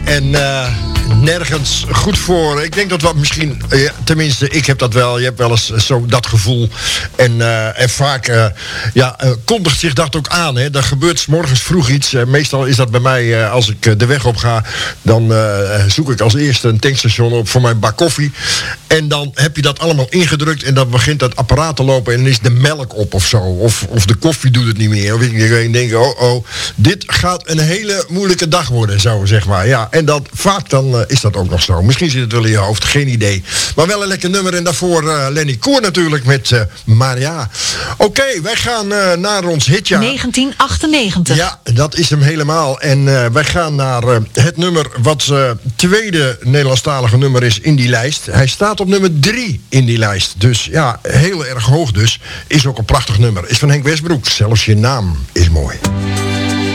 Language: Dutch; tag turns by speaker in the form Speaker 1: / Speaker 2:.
Speaker 1: En nergens goed voor. Ik denk dat wat misschien, tenminste, ik heb dat wel. Je hebt wel eens zo dat gevoel. En vaak kondigt zich dat ook aan. Hè. Er gebeurt 's morgens vroeg iets. Meestal is dat bij mij, als ik de weg op ga, dan zoek ik als eerste een tankstation op voor mijn bak koffie. En dan heb je dat allemaal ingedrukt en dan begint dat apparaat te lopen en dan is de melk op of zo. Of de koffie doet het niet meer. Of ik denk, dit gaat een hele moeilijke dag worden, zo zeg maar. Ja, en dat vaak dan is dat ook nog zo. Misschien zit het wel in je hoofd, geen idee. Maar wel een lekker nummer en daarvoor Lenny Koer natuurlijk met Maria. Oké, wij gaan naar ons hitjaar.
Speaker 2: 1998.
Speaker 1: Ja, dat is hem helemaal. En wij gaan naar het nummer wat tweede Nederlandstalige nummer is in die lijst. Hij staat op nummer 3 in die lijst. Dus ja, heel erg hoog dus. Is ook een prachtig nummer. Is van Henk Westbroek. Zelfs je naam is mooi.